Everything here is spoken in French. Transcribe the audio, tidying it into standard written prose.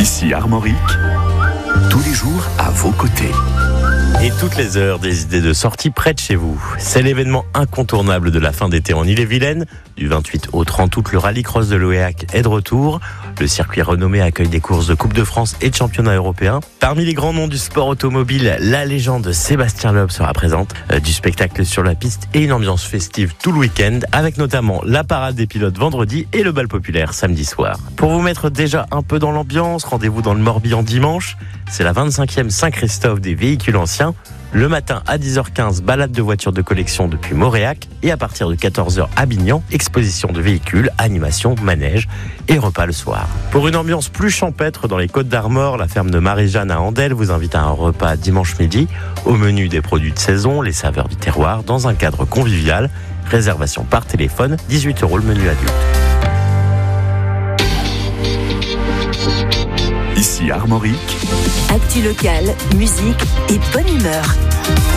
Ici Armorique, tous les jours à vos côtés. Et toutes les heures, des idées de sortie près de chez vous. C'est l'événement incontournable de la fin d'été en Ille-et-Vilaine. Du 28 au 30 août, le rallycross de l'Oéac est de retour. Le circuit renommé accueille des courses de Coupe de France et de championnat européen. Parmi les grands noms du sport automobile, la légende Sébastien Loeb sera présente. Du spectacle sur la piste et une ambiance festive tout le week-end, avec notamment la parade des pilotes vendredi et le bal populaire samedi soir. Pour vous mettre déjà un peu dans l'ambiance, rendez-vous dans le Morbihan dimanche. C'est la 25e Saint-Christophe des véhicules anciens. Le matin à 10h15, balade de voitures de collection depuis Moréac. Et à partir de 14h à Bignan, exposition de véhicules, animation, manège et repas le soir. Pour une ambiance plus champêtre dans les Côtes d'Armor, la ferme de Marie-Jeanne à Andelle vous invite à un repas dimanche midi. Au menu des produits de saison, les saveurs du terroir, dans un cadre convivial. Réservation par téléphone, 18 € le menu adulte. Ici Armorique, Actu locale, musique et bonne humeur.